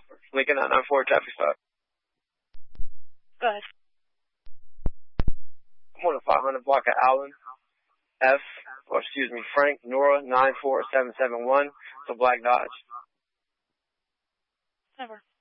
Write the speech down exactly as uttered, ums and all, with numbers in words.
Lincoln nine nine four, traffic stop. Go ahead. I'm on a five hundred block of Allen. F, or excuse me, Frank, Nora, nine four seven seven one. It's a black Dodge. Never.